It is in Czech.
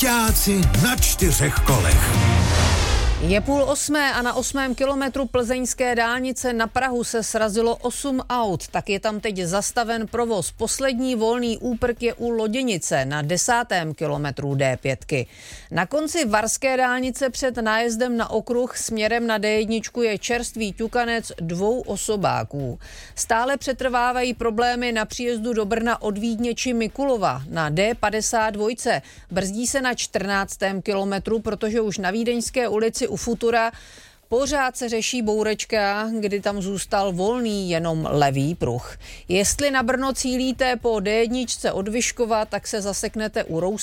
Ajťáci na 4 kolech. Je 7:30 a na 8. kilometru plzeňské dálnice na Prahu se srazilo 8 aut, tak je tam teď zastaven provoz. Poslední volný úprk je u Loděnice na 10. kilometru D5. Na konci varské dálnice před nájezdem na okruh směrem na D1 je čerstvý ťukanec 2 osobáků. Stále přetrvávají problémy na příjezdu do Brna od Vídně či Mikulova na D52. Brzdí se na 14. kilometru, protože už na Vídeňské ulici u Futura pořád se řeší bourečka, kdy tam zůstal volný jenom levý pruh. Jestli na Brno cílíte po D1 od Vyškova, tak se zaseknete u